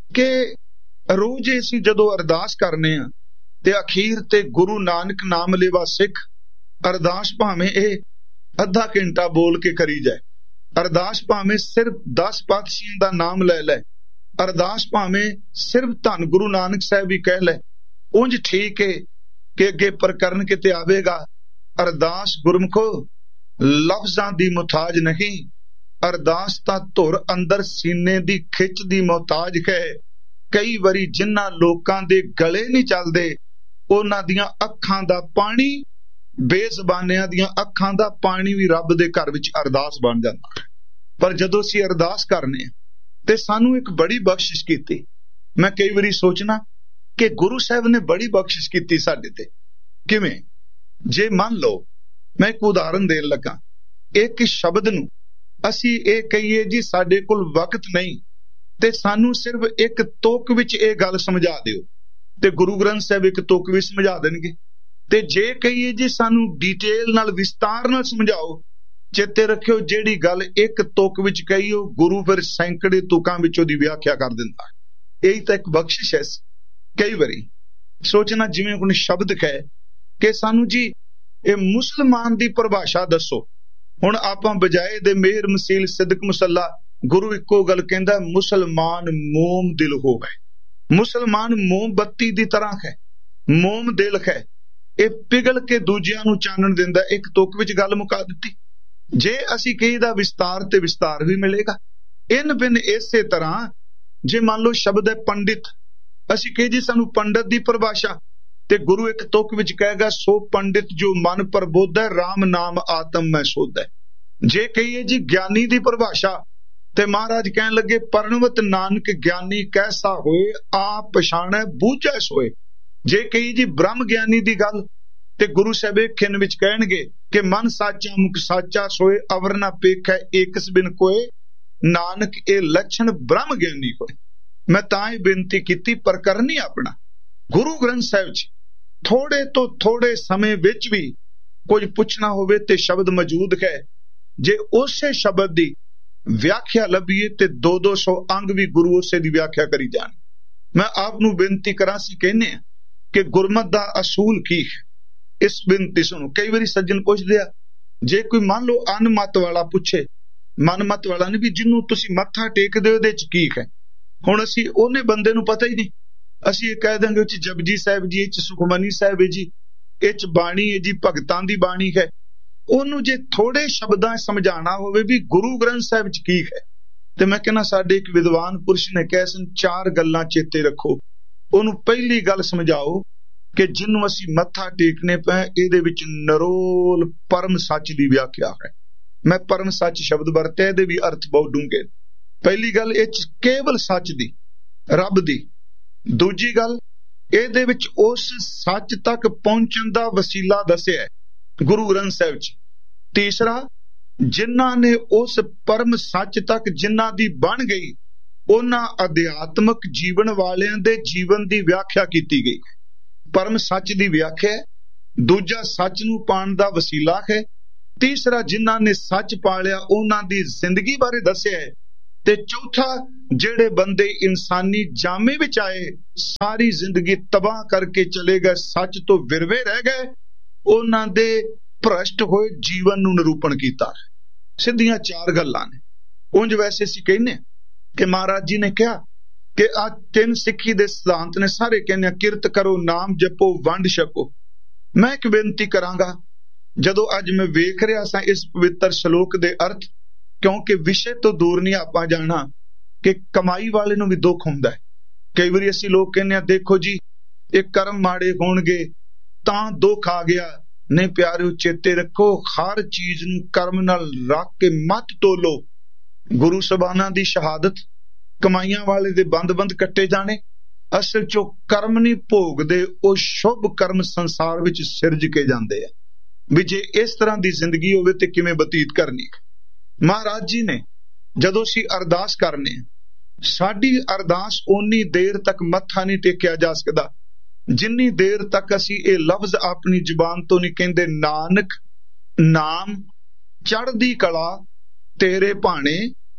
ਕਿ ਰੋਜ਼ ਅਸੀਂ ਜਦੋਂ ਅਰਦਾਸ ਕਰਨੇ ਆ ਤੇ ਅਖੀਰ ਤੇ ਗੁਰੂ ਨਾਨਕ ਨਾਮ ਲੈਵਾ ਸਿੱਖ ਅਰਦਾਸ ਭਾਵੇਂ ਇਹ ਅੱਧਾ ਘੰਟਾ ਬੋਲ ਕੇ ਕਰੀ ਜਾਏ, ਅਰਦਾਸ ਭਾਵੇਂ ਸਿਰਫ ਦਸ ਪਾਤਸ਼ਾਹਾਂ ਦਾ ਨਾਮ ਲੈ ਲੈ, ਅਰਦਾਸ ਭਾਵੇਂ ਸਿਰਫ ਧੰਨ ਗੁਰੂ ਨਾਨਕ ਸਾਹਿਬ ਹੀ ਕਹਿ ਲੈ, ਉਂਝ ਠੀਕ ਹੈ ਕਿ ਅੱਗੇ ਪ੍ਰਕਰਨ ਕਿਤੇ ਆਵੇਗਾ। ਅਰਦਾਸ ਗੁਰਮੁਖੋ ਲਫ਼ਜ਼ਾਂ ਦੀ ਮੁਹਤਾਜ ਨਹੀਂ, ਅਰਦਾਸ ਤਾਂ ਧੁਰ ਅੰਦਰ ਸੀਨੇ ਦੀ ਖਿੱਚ ਦੀ ਮੁਹਤਾਜ ਹੈ। ਕਈ ਵਾਰੀ ਜਿਨ੍ਹਾਂ ਲੋਕਾਂ ਦੇ ਗਲੇ ਨਹੀਂ ਚੱਲਦੇ, ਉਹਨਾਂ ਦੀਆਂ ਅੱਖਾਂ ਦਾ ਪਾਣੀ, ਬੇਜ਼ਬਾਨਿਆਂ ਦੀਆਂ ਅੱਖਾਂ ਦਾ ਪਾਣੀ ਵੀ ਰੱਬ ਦੇ ਘਰ ਵਿੱਚ ਅਰਦਾਸ ਬਣ ਜਾਂਦਾ। ਪਰ ਜਦੋਂ ਅਸੀਂ ਅਰਦਾਸ ਕਰਨੇ ਤੇ ਸਾਨੂੰ ਇੱਕ ਬੜੀ ਬਖਸ਼ਿਸ਼ ਕੀਤੀ। ਮੈਂ ਕਈ ਵਾਰੀ ਸੋਚਣਾ ਕਿ ਗੁਰੂ ਸਾਹਿਬ ਨੇ ਬੜੀ ਬਖਸ਼ਿਸ਼ ਕੀਤੀ ਸਾਡੇ ਤੇ। ਕਿਵੇਂ? ਜੇ ਮੰਨ ਲਓ, ਮੈਂ ਇੱਕ ਉਦਾਹਰਨ ਦੇਣ ਲੱਗਾ, ਇੱਕ ਸ਼ਬਦ ਨੂੰ ਅਸੀਂ ਇਹ ਕਹੀਏ ਜੀ ਸਾਡੇ ਕੋਲ ਵਕਤ ਨਹੀਂ ਤੇ ਸਾਨੂੰ ਸਿਰਫ ਇੱਕ ਤੁਕ ਵਿੱਚ ਇਹ ਗੱਲ ਸਮਝਾ ਦਿਓ, ਤੇ ਗੁਰੂ ਗ੍ਰੰਥ ਸਾਹਿਬ ਇੱਕ ਤੁਕ ਵਿੱਚ ਸਮਝਾ ਦੇਣਗੇ। ਤੇ ਜੇ ਕਹੀਏ ਜੀ ਸਾਨੂੰ ਡਿਟੇਲ ਨਾਲ ਵਿਸਤਾਰ ਨਾਲ ਸਮਝਾਓ, ਚੇਤੇ ਰੱਖਿਓ ਜਿਹੜੀ ਗੱਲ ਇੱਕ ਤੁਕ ਵਿੱਚ ਕਹੀ ਉਹ ਗੁਰੂ ਫਿਰ ਸੈਂਕੜੇ ਤੁਕਾਂ ਵਿੱਚ ਉਹਦੀ ਵਿਆਖਿਆ ਕਰ ਦਿੰਦਾ। ਇਹੀ ਤਾਂ ਇੱਕ ਬਖਸ਼ਿਸ਼ ਹੈ। ਕਈ ਵਾਰੀ ਸੋਚਣਾ ਜਿਵੇਂ ਹੁਣ ਸ਼ਬਦ ਕਹੇ ਕਿ ਸਾਨੂੰ ਜੀ ਇਹ ਮੁਸਲਮਾਨ ਦੀ ਪਰਿਭਾਸ਼ਾ ਦੱਸੋ। ਹੁਣ ਆਪਾਂ ਬਜਾਏ ਦੇ ਮੇਰ ਮਸੀਲ ਸਿਦਕ ਮੁਸੱਲਾ, ਗੁਰੂ ਇੱਕੋ ਗੱਲ ਕਹਿੰਦਾ, ਮੁਸਲਮਾਨ ਮੋਮ ਦਿਲ ਹੋਵੇ। ਮੁਸਲਮਾਨ ਮੋਮਬੱਤੀ ਦੀ ਤਰ੍ਹਾਂ ਹੈ, ਮੋਮ ਦਿਲਖ ਹੈ, ਇਹ ਪਿਘਲ ਕੇ ਦੂਜਿਆਂ ਨੂੰ ਚਾਨਣ ਦਿੰਦਾ। ਇੱਕ ਤੁਕ ਵਿੱਚ ਗੱਲ ਮੁਕਾ ਦਿੱਤੀ। ਜੇ ਅਸੀਂ ਕਹੀਦਾ ਵਿਸਤਾਰ ਤੇ ਵਿਸਤਾਰ ਵੀ ਮਿਲੇਗਾ। ਇਨ ਬਿਨ ਇਸੇ ਤਰ੍ਹਾਂ ਜੇ ਮੰਨ ਲਓ ਸ਼ਬਦ ਹੈ ਪੰਡਿਤ, ਅਸੀਂ ਕਹੀ ਜੀ ਸਾਨੂੰ ਪੰਡਤ ਦੀ ਪਰਿਭਾਸ਼ਾ, ਤੇ ਗੁਰੂ ਇੱਕ ਤੁਕ ਵਿੱਚ ਕਹੇਗਾ ਸੋ ਪੰਡਿਤ ਜੋ ਮਨ ਪ੍ਰਬੋਧ ਹੈ, ਰਾਮ ਨਾਮ ਆਤਮ ਮੈਂ ਸੋਧ ਹੈ। ਜੇ ਕਹੀਏ ਜੀ ਗਿਆਨੀ ਦੀ ਪਰਿਭਾਸ਼ਾ, ਤੇ ਮਹਾਰਾਜ ਕਹਿਣ ਲੱਗੇ ਪਰਣਵਤ ਨਾਨਕ ਗਿਆਨੀ ਕੈਸਾ ਹੋਏ, ਆਪ ਪਛਾਣੈ ਬੂਝੈ ਸੋਏ। ਜੇ ਕਹੀ ਜੀ ਬ੍ਰਹਮ ਗਿਆਨੀ ਦੀ ਗੱਲ, ਤੇ ਗੁਰੂ ਸਾਹਿਬ ਖਿੰਨ ਵਿੱਚ ਕਹਿਣਗੇ ਕਿ ਮਨ ਸਾਚਾ ਮੁਖ ਸਾਚਾ ਸੋਏ, ਅਵਰ ਨਾ ਪੇਖੈ ਏਕਸ ਬਿਨ ਕੋਏ, ਨਾਨਕ ਇਹ ਲੱਛਣ ਬ੍ਰਹਮ ਗਿਆਨੀ ਹੋਏ। ਮੈਂ ਤਾਂ ਇਹ ਬੇਨਤੀ ਕੀਤੀ, ਪਰ ਕਰਨੀ ਆਪਣਾ ਗੁਰੂ ਗ੍ਰੰਥ ਸਾਹਿਬ ਚ ਥੋੜੇ ਤੋਂ ਥੋੜੇ ਸਮੇਂ ਵਿੱਚ ਵੀ ਕੁਝ ਪੁੱਛਣਾ ਹੋਵੇ ਤੇ ਸ਼ਬਦ ਮੌਜੂਦ ਹੈ। ਜੇ ਉਸੇ ਸ਼ਬਦ ਦੀ ਵਿਆਖਿਆ ਲੱਭੀਏ ਤੇ ਦੋ ਦੋ ਸੌ ਅੰਗ ਵੀ ਗੁਰੂ ਉਸੇ ਦੀ ਵਿਆਖਿਆ ਕਰੀ ਜਾਣ। ਮੈਂ ਆਪ ਨੂੰ ਬੇਨਤੀ ਕਰਾਂ, ਸੀ ਕਹਿੰਦੇ ਆ ਕਿ ਗੁਰਮਤ ਦਾ ਅਸੂਲ ਕੀ ਹੈ। ਇਸ ਬੇਨਤੀ ਸੁਣੋ। ਕਈ ਵਾਰੀ ਸੱਜਣ ਪੁੱਛਦੇ ਆ, ਜੇ ਕੋਈ ਮੰਨ ਲਓ ਅਨਮਤ ਵਾਲਾ ਪੁੱਛੇ, ਮਨਮਤ ਵਾਲਾ ਨਹੀਂ ਵੀ ਜਿਹਨੂੰ ਤੁਸੀਂ ਮੱਥਾ ਟੇਕਦੇ ਉਹਦੇ ਚ ਕੀ ਹੈ। ਹੁਣ ਅਸੀਂ ਉਹਨੇ ਬੰਦੇ ਨੂੰ ਪਤਾ ਹੀ ਨਹੀਂ, ਅਸੀਂ ਇਹ ਕਹਿ ਦਾਂਗੇ ਚ ਜਪਜੀ ਸਾਹਿਬ ਜੀ, ਇਹ ਚ ਸੁਖਮਨੀ ਸਾਹਿਬ ਹੈ ਜੀ, ਇਹ ਚ ਬਾਣੀ ਹੈ ਜੀ, ਭਗਤਾਂ ਦੀ ਬਾਣੀ ਹੈ। ਉਹਨੂੰ ਜੇ ਥੋੜੇ ਸ਼ਬਦਾਂ ਸਮਝਾਉਣਾ ਹੋਵੇ ਵੀ ਗੁਰੂ ਗ੍ਰੰਥ ਸਾਹਿਬ ਚ ਕੀ ਹੈ, ਤੇ ਮੈਂ ਕਹਿੰਦਾ ਸਾਡੇ ਇੱਕ ਵਿਦਵਾਨ ਪੁਰਸ਼ ਨੇ ਕਿਹਾ ਸਨ, ਚਾਰ ਗੱਲਾਂ ਚੇਤੇ ਰੱਖੋ। ਉਹਨੂੰ ਪਹਿਲੀ ਗੱਲ ਸਮਝਾਓ ਕਿ ਜਿਹਨੂੰ ਅਸੀਂ ਮੱਥਾ ਟੇਕਨੇ ਪਏ, ਇਹਦੇ ਵਿੱਚ ਨਰੋਲ ਪਰਮ ਸੱਚ ਦੀ ਵਿਆਖਿਆ ਹੈ। ਮੈਂ ਪਰਮ ਸੱਚ ਸ਼ਬਦ ਵਰਤਿਆ, ਇਹਦੇ ਵੀ ਅਰਥ ਬਹੁਤ ਡੂੰਘੇ। ਪਹਿਲੀ ਗੱਲ ਇਹ ਚ ਕੇਵਲ ਸੱਚ ਦੀ, ਰੱਬ ਦੀ। ਦੂਜੀ ਗੱਲ, ਇਹਦੇ ਵਿੱਚ ਉਸ ਸੱਚ ਤੱਕ ਪਹੁੰਚਣ ਦਾ ਵਸੀਲਾ ਦੱਸਿਆ ਗੁਰੂ ਗ੍ਰੰਥ ਸਾਹਿਬ ਚ। ਤੀਸਰਾ, ਜਿਨ੍ਹਾਂ ਨੇ ਉਸ ਪਰਮ ਸੱਚ ਤੱਕ ਜਿਨ੍ਹਾਂ ਦੀ ਬਣ ਗਈ, ਉਹਨਾਂ ਅਧਿਆਤਮਕ ਜੀਵਨ ਵਾਲਿਆਂ ਦੇ ਜੀਵਨ ਦੀ ਵਿਆਖਿਆ ਕੀਤੀ ਗਈ। ਪਰਮ ਸੱਚ ਦੀ ਵਿਆਖਿਆ। ਦੂਜਾ, ਸੱਚ ਨੂੰ ਪਾਉਣ ਦਾ ਵਸੀਲਾ ਹੈ। ਤੀਸਰਾ, ਜਿਨ੍ਹਾਂ ਨੇ ਸੱਚ ਪਾਲਿਆ ਉਹਨਾਂ ਦੀ ਜ਼ਿੰਦਗੀ ਬਾਰੇ ਦੱਸਿਆ ਹੈ। ਤੇ ਚੌਥਾ, ਜਿਹੜੇ ਬੰਦੇ ਇਨਸਾਨੀ ਜਾਮੇ ਵਿੱਚ ਆਏ, ਸਾਰੀ ਜ਼ਿੰਦਗੀ ਤਬਾਹ ਕਰਕੇ ਚਲੇ ਗਏ, ਸੱਚ ਤੋਂ ਵਿਰਵੇ ਰਹਿ ਗਏ, ਉਹਨਾਂ ਦੇ ਭ੍ਰਸ਼ਟ ਹੋਏ ਜੀਵਨ ਨੂੰ ਨਿਰੂਪਣ ਕੀਤਾ। ਸਿੱਧੀਆਂ ਚਾਰ ਗੱਲਾਂ ਨੇ। ਉਂਝ ਵੈਸੇ ਅਸੀਂ ਕਹਿੰਦੇ ਕਿ ਮਹਾਰਾਜ ਜੀ ਨੇ ਕਿਹਾ ਕਿ ਆ ਤਿੰਨ ਸਿੱਖੀ ਦੇ ਸਿਧਾਂਤ ਨੇ, ਸਾਰੇ ਕਹਿੰਦੇ ਕਿਰਤ ਕਰੋ, ਨਾਮ ਜਪੋ, ਵੰਡ ਛਕੋ। ਮੈਂ ਇੱਕ ਬੇਨਤੀ ਕਰਾਂਗਾ, ਜਦੋਂ ਅੱਜ ਮੈਂ ਵੇਖ ਰਿਹਾ ਸਾਂ ਇਸ ਪਵਿੱਤਰ ਸ਼ਲੋਕ ਦੇ ਅਰਥ, ਕਿਉਂਕਿ ਵਿਸ਼ੇ ਤੋਂ ਦੂਰ ਨਹੀਂ ਆਪਾਂ ਜਾਣਾ ਕਿ ਕਮਾਈ ਵਾਲੇ ਨੂੰ ਵੀ ਦੁੱਖ ਹੁੰਦਾ ਹੈ। ਕਈ ਵਾਰੀ ਅਸੀਂ ਲੋਕ ਕਹਿੰਦੇ ਆ, ਦੇਖੋ ਜੀ ਇਹ ਕਰਮ ਮਾੜੇ ਹੋਣਗੇ ਤਾਂ ਦੁੱਖ ਆ ਗਿਆ। ਨਹੀਂ ਪਿਆਰਿਓ, ਚੇਤੇ ਰੱਖੋ, ਹਰ ਚੀਜ਼ ਨੂੰ ਕਰਮ ਨਾਲ ਰੱਖ ਕੇ ਮਤ ਤੋਲੋ। ਗੁਰੂ ਸਬਾਨਾਂ ਦੀ ਸ਼ਹਾਦਤ, ਕਮਾਈਆਂ ਵਾਲੇ ਦੇ ਬੰਦ-ਬੰਦ ਕੱਟੇ ਜਾਣੇ, ਅਸਲ ਚੋਂ ਕਰਮ ਨਹੀਂ ਭੋਗਦੇ, ਉਹ ਸ਼ੁਭ ਕਰਮ ਸੰਸਾਰ ਵਿੱਚ ਸਿਰਜ ਕੇ ਜਾਂਦੇ ਆ। ਵੀ ਜੇ ਇਸ ਤਰ੍ਹਾਂ ਦੀ ਜ਼ਿੰਦਗੀ ਹੋਵੇ ਤੇ ਕਿਵੇਂ ਬਤੀਤ ਕਰਨੀ। ਮਹਾਰਾਜ ਜੀ ਨੇ ਜਦੋਂ ਅਸੀਂ ਅਰਦਾਸ ਕਰਨੇ, ਸਾਡੀ ਅਰਦਾਸ ਓਨੀ ਦੇਰ ਤੱਕ ਮੱਥਾ ਨਹੀਂ ਟੇਕਿਆ ਜਾ ਸਕਦਾ ਜਿੰਨੀ ਦੇਰ ਤੱਕ ਅਸੀਂ ਇਹ ਲਫ਼ਜ਼ ਆਪਣੀ ਜ਼ੁਬਾਨ ਤੋਂ ਨਹੀਂ ਕਹਿੰਦੇ, ਨਾਨਕ ਨਾਮ ਚੜ੍ਹਦੀ ਕਲਾ ਤੇਰੇ ਭਾਣੇ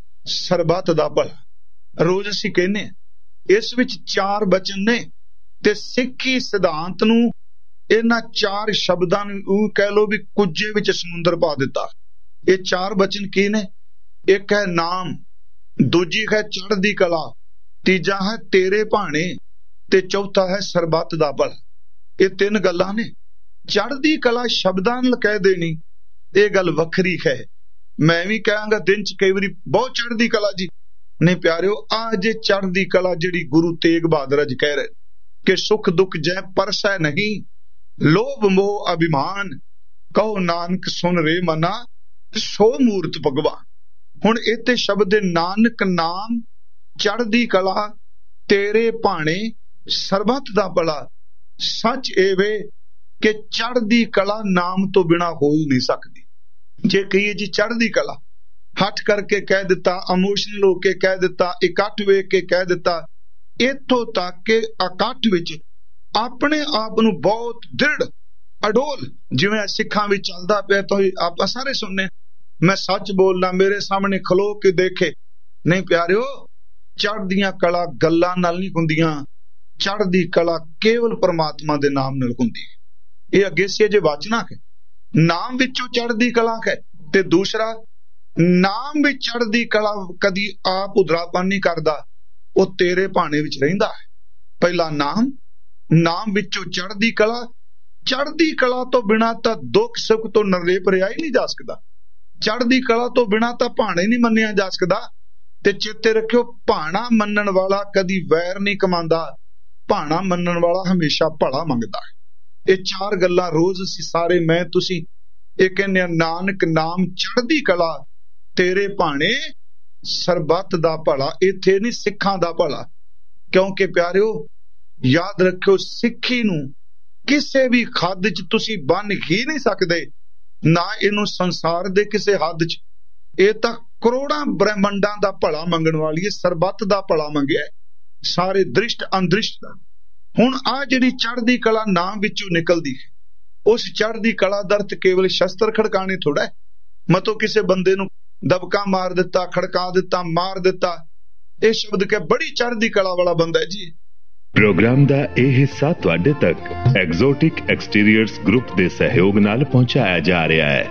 ਸਰਬੱਤ ਦਾ ਭਲਾ। ਰੋਜ਼ ਅਸੀਂ ਕਹਿੰਦੇ ਹਾਂ। ਇਸ ਵਿੱਚ ਚਾਰ ਬਚਨ ਨੇ ਤੇ ਸਿੱਖੀ ਸਿਧਾਂਤ ਨੂੰ ਇਹਨਾਂ ਚਾਰ ਸ਼ਬਦਾਂ ਨੂੰ ਕਹਿ ਲੋ ਵੀ ਕੁੱਜੇ ਵਿੱਚ ਸਮੁੰਦਰ ਪਾ ਦਿੱਤਾ। ਇਹ ਚਾਰ ਬਚਨ ਕੀ ਨੇ? ਇੱਕ ਹੈ ਨਾਮ, ਦੂਜੀ ਹੈ ਚੜ੍ਹਦੀ ਕਲਾ, ਤੀਜਾ ਹੈ ਤੇਰੇ ਭਾਣੇ ਤੇ ਚੌਥਾ ਹੈ ਸਰਬੱਤ ਦਾ ਭਲਾ। ਇਹ ਤਿੰਨ ਗੱਲਾਂ ਨੇ। ਚੜ੍ਹਦੀ ਕਲਾ ਸ਼ਬਦਾਂ ਨਾਲ ਕਹਿ ਦੇਣੀ ਇਹ ਗੱਲ ਵੱਖਰੀ ਹੈ। ਮੈਂ ਵੀ ਕਹਾਂਗਾ ਦਿਨ ਚ ਕਈ ਵਾਰੀ ਬਹੁਤ ਚੜ੍ਹਦੀ ਕਲਾ ਜੀ। ਨਹੀਂ ਪਿਆਰਿਓ, ਆ ਜੇ ਚੜ੍ਹਦੀ ਕਲਾ ਜਿਹੜੀ ਗੁਰੂ ਤੇਗ ਬਹਾਦਰ ਜੀ ਕਹਿ ਰਹੇ ਕਿ ਸੁਖ ਦੁੱਖ ਜੈ ਪਰਸੈ ਨਹੀਂ, ਲੋਭ ਮੋਹ ਅਭਿਮਾਨ, ਕਹੋ ਨਾਨਕ ਸੁਨ ਰੇ ਮਨਾ, ਸੋ ਮੂਰਤ ਭਗਵਾਨ। ਹੁਣ ਇੱਥੇ ਸ਼ਬਦ ਦੇ ਨਾਨਕ ਨਾਮ ਚੜ੍ਹਦੀ ਕਲਾ ਤੇਰੇ ਭਾਣੇ ਸਰਬੱਤ ਦਾ ਭਲਾ। ਸੱਚ ਇਹ ਵੇ ਕਿ ਚੜ੍ਹਦੀ ਕਲਾ ਨਾਮ ਤੋਂ ਬਿਨਾ ਹੋ ਨਹੀਂ ਸਕਦੀ। ਜੇ ਕਹੀਏ ਜੀ ਚੜ੍ਹਦੀ ਕਲਾ, ਹੱਠ ਕਰਕੇ ਕਹਿ ਦਿੱਤਾ, ਇਮੋਸ਼ਨਲ ਹੋ ਕੇ ਕਹਿ ਦਿੱਤਾ, ਇਕੱਠ ਵੇਖ ਕੇ ਕਹਿ ਦਿੱਤਾ, ਇੱਥੋਂ ਤੱਕ ਕਿ ਇਕੱਠ ਵਿੱਚ ਆਪਣੇ ਆਪ ਨੂੰ ਬਹੁਤ ਦ੍ਰਿੜ ਅਡੋਲ, ਜਿਵੇਂ ਸਿੱਖਾਂ ਵਿੱਚ ਚੱਲਦਾ ਪਿਆ ਤਾਂ ਆਪਾਂ ਸਾਰੇ ਸੁਣਨੇ, ਮੈਂ ਸੱਚ ਬੋਲਦਾ, ਮੇਰੇ ਸਾਹਮਣੇ ਖਲੋ ਕੇ ਦੇਖੇ। ਨਹੀਂ ਪਿਆਰਿਓ, ਚੜ੍ਹਦੀਆਂ ਕਲਾ ਗੱਲਾਂ ਨਾਲ ਨਹੀਂ ਹੁੰਦੀਆਂ, ਚੜ੍ਹਦੀ ਕਲਾ ਕੇਵਲ ਪਰਮਾਤਮਾ ਦੇ ਨਾਮ ਨਾਲ ਹੁੰਦੀ ਹੈ। ਇਹ ਅੱਗੇ ਸੀ ਜੇ ਵਾਚਨਾ ਹੈ, ਨਾਮ ਵਿੱਚੋਂ ਚੜ੍ਹਦੀ ਕਲਾ ਹੈ। ਤੇ ਦੂਸਰਾ, ਨਾਮ ਵਿੱਚ ਚੜ੍ਹਦੀ ਕਲਾ ਕਦੀ ਆਪ ਉਧਰਾਪਨ ਨਹੀਂ ਕਰਦਾ, ਉਹ ਤੇਰੇ ਭਾਣੇ ਵਿੱਚ ਰਹਿੰਦਾ ਹੈ। ਪਹਿਲਾ ਨਾਮ, ਨਾਮ ਵਿੱਚੋਂ ਚੜ੍ਹਦੀ ਕਲਾ। ਚੜ੍ਹਦੀ ਕਲਾ ਤੋਂ ਬਿਨਾਂ ਤਾਂ ਦੁੱਖ ਸੁੱਖ ਤੋਂ ਨਿਰਲੇਪ ਰਿਹਾ ਹੀ ਨਹੀਂ ਜਾ ਸਕਦਾ। ਚੜ੍ਹਦੀ ਕਲਾ ਤੋਂ ਬਿਨਾਂ ਤਾਂ ਭਾਣਾ ਹੀ ਨਹੀਂ ਮੰਨਿਆ ਜਾ ਸਕਦਾ। ਤੇ ਚੇਤੇ ਰੱਖਿਓ, ਭਾਣਾ ਮੰਨਣ ਵਾਲਾ ਕਦੀ ਵੈਰ ਨਹੀਂ ਕਮਾਉਂਦਾ, ਭਾਣਾ ਮੰਨਣ ਵਾਲਾ ਹਮੇਸ਼ਾ ਭਲਾ ਮੰਗਦਾ ਹੈ। ਇਹ ਚਾਰ ਗੱਲਾਂ ਰੋਜ਼ ਅਸੀਂ ਸਾਰੇ ਮੈਂ ਤੁਸੀਂ ਇਹ ਕਹਿੰਦੇ ਆ, ਨਾਨਕ ਨਾਮ ਚੜ੍ਹਦੀ ਕਲਾ, ਤੇਰੇ ਭਾਣੇ ਸਰਬੱਤ ਦਾ ਭਲਾ। ਇੱਥੇ ਨਹੀਂ ਸਿੱਖਾਂ ਦਾ ਭਲਾ, ਕਿਉਂਕਿ ਪਿਆਰਿਓ ਯਾਦ ਰੱਖਿਓ, ਸਿੱਖੀ ਨੂੰ ਕਿਸੇ ਵੀ ਹੱਦ 'ਚ ਤੁਸੀਂ ਬੰਨ ਹੀ ਨਹੀਂ ਸਕਦੇ, ਨਾ ਇਹਨੂੰ ਸੰਸਾਰ ਦੇ ਕਿਸੇ ਹੱਦ 'ਚ। ਇਹ ਤਾਂ ਕਰੋੜਾਂ ਬ੍ਰਹਿਮੰਡਾਂ ਦਾ ਭਲਾ ਮੰਗਣ ਵਾਲੀ ਹੈ, ਸਰਬੱਤ ਦਾ ਭਲਾ ਮੰਗਿਆ, ਸਾਰੇ ਦ੍ਰਿਸ਼ਟ ਅੰਦ੍ਰਿਸ਼ਟ ਦਾ। ਹੁਣ ਆ ਜਿਹੜੀ ਚੜ੍ਹਦੀ ਕਲਾ ਨਾਮ ਵਿੱਚੋਂ ਨਿਕਲਦੀ ਹੈ, ਉਸ ਚੜ੍ਹਦੀ ਕਲਾ ਦਾ ਅਰਥ ਕੇਵਲ ਸ਼ਸਤਰ ਖੜਕਾਣੇ ਥੋੜਾ ਹੈ। ਮਤੋਂ ਕਿਸੇ ਬੰਦੇ ਨੂੰ ਦਬਕਾ ਮਾਰ ਦਿੱਤਾ, ਖੜਕਾ ਦਿੱਤਾ, ਮਾਰ ਦਿੱਤਾ, ਇਹ ਸ਼ਬਦ ਕਿ ਬੜੀ ਚੜ੍ਹਦੀ ਕਲਾ ਵਾਲਾ ਬੰਦਾ ਹੈ ਜੀ। ਪ੍ਰੋਗਰਾਮ ਦਾ ਇਹ ਹਿੱਸਾ ਤੁਹਾਡੇ ਤੱਕ ਐਗਜ਼ੋਟਿਕ ਐਕਸਟੀਰੀਅਰਸ ਗਰੁੱਪ ਦੇ ਸਹਿਯੋਗ ਨਾਲ ਪਹੁੰਚਾਇਆ ਜਾ ਰਿਹਾ ਹੈ।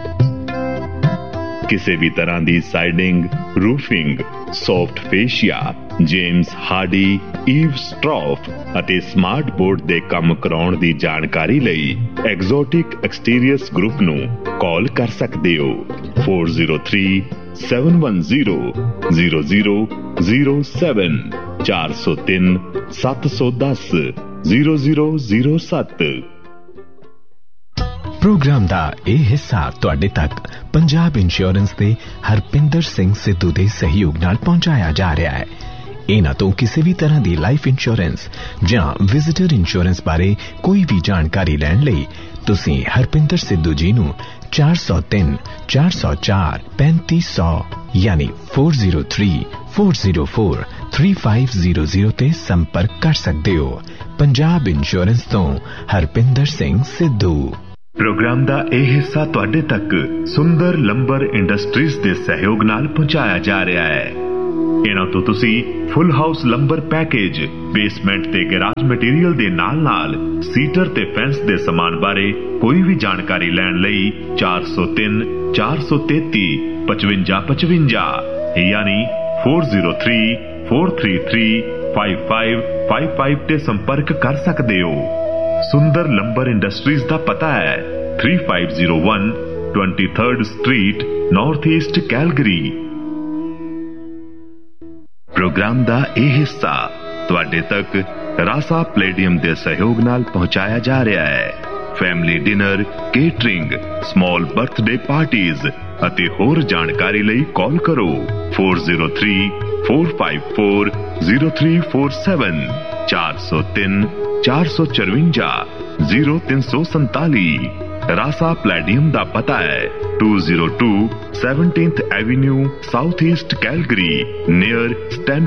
ਕਿਸੇ ਵੀ ਤਰ੍ਹਾਂ ਦੀ siding, roofing, soft ਫੇਸ਼ੀਆ, James Hardy, Eve ਸਟਰੌਫ ਅਤੇ ਸਮਾਰਟ ਬੋਰਡ ਦੇ ਕੰਮ ਕਰਾਉਣ ਦੀ ਜਾਣਕਾਰੀ ਲਈ ਐਗਜ਼ੋਟਿਕ ਐਕਸਟੀਰੀਅਰਸ ਗਰੁੱਪ ਨੂੰ ਕਾਲ ਕਰ ਸਕਦੇ ਹੋ four zero three seven one zero zero zero zero seven ਚਾਰ ਸੌ ਤਿੰਨ ਸੱਤ ਸੌ ਦਸ ਜ਼ੀਰੋ ਜ਼ੀਰੋ ਜ਼ੀਰੋ ਸੱਤ। ਪ੍ਰੋਗਰਾਮ ਦਾ ਇਹ ਹਿੱਸਾ ਤੁਹਾਡੇ ਤੱਕ ਪੰਜਾਬ ਇੰਸ਼ੋਰੈਂਸ ਦੇ ਹਰਪਿੰਦਰ ਸਿੰਘ ਸਿੱਧੂ ਦੇ ਸਹਿਯੋਗ ਨਾਲ ਪਹੁੰਚਾਇਆ ਜਾ ਰਿਹਾ ਹੈ। ਇਹਨਾਂ ਤੋਂ ਕਿਸੇ ਵੀ ਤਰ੍ਹਾਂ ਦੀ ਲਾਈਫ ਇੰਸ਼ੋਰੈਂਸ ਜਾਂ ਵਿਜ਼ਿਟਰ ਇੰਸ਼ੋਰੈਂਸ ਬਾਰੇ ਕੋਈ ਵੀ ਜਾਣਕਾਰੀ ਲੈਣ ਲਈ ਤੁਸੀਂ ਹਰਪਿੰਦਰ ਸਿੱਧੂ ਜੀ ਨੂੰ ਚਾਰ ਸੌ ਤਿੰਨ ਚਾਰ ਸੌ ਚਾਰ ਪੈਂਤੀ ਸੌ ਯਾਨੀ four zero three four zero four three five zero zero ਤੇ ਸੰਪਰਕ ਕਰ ਸਕਦੇ ਹੋ। ਪੰਜਾਬ ਇੰਸ਼ੋਰੈਂਸ ਤੋਂ ਹਰਪਿੰਦਰ ਸਿੰਘ ਸਿੱਧੂ। ਪ੍ਰੋਗਰਾਮ ਦਾ ਇਹ ਹਿੱਸਾ ਤੁਹਾਡੇ ਤੱਕ ਸੁੰਦਰ ਲੰਬਰ ਇੰਡਸਟਰੀਜ਼ ਦੇ ਸਹਿਯੋਗ ਨਾਲ ਪਹੁੰਚਾਇਆ ਜਾ ਰਿਹਾ ਹੈ। ਇਹਨਾਂ ਤੋਂ ਤੁਸੀਂ ਫੁੱਲ ਹਾਊਸ ਲੰਬਰ ਪੈਕੇਜ, ਬੇਸਮੈਂਟ ਤੇ ਗੈਰਾਜ ਮਟੀਰੀਅਲ ਦੇ ਨਾਲ ਨਾਲ ਸੀਟਰ ਤੇ ਫੈਂਸ ਦੇ ਸਮਾਨ ਬਾਰੇ ਕੋਈ ਵੀ ਜਾਣਕਾਰੀ ਲੈਣ ਲਈ ਚਾਰ ਸੌ ਤਿੰਨ ਚਾਰ ਸੌ ਤੇਤੀ ਪਚਵੰਜਾ ਪਚਵੰਜਾ ਯਾਨੀ four zero three four three three five five five five ਤੇ ਸੰਪਰਕ ਕਰ ਸਕਦੇ ਹੋ। ਸੁੰਦਰ ਲੰਬਰ ਇੰਡਸਟਰੀਜ਼ ਦਾ ਪਤਾ ਹੈ three five zero one twenty-third street, north East, Calgary. Programme ਦਾ ਇਹ ਹਿੱਸਾ ਤੁਹਾਡੇ ਤੱਕ ਰਾਸਾ ਪਲੇਡੀਅਮ ਦੇ ਸਹਿਯੋਗ ਨਾਲ ਪਹੁੰਚਾਇਆ ਜਾ ਰਿਹਾ ਹੈ। Family dinner, catering, small birthday parties ਅਤੇ ਹੋਰ ਜਾਣਕਾਰੀ ਲਈ ਕਾਲ ਕਰੋ four zero three four five four zero three four seven ਚਾਰ ਸੌ ਤਿੰਨ ਚਾਰ ਸੌ ਚਰਵੰਜਾ ਜ਼ੀਰੋ ਤਿੰਨ ਸੌ ਸੰਤਾਲੀ। ਰਾਸਾ ਪਲੇਡੀਅਮ ਦਾ ਪਤਾ ਹੈ two oh two seventeenth Avenue, South East, Calgary, near Stan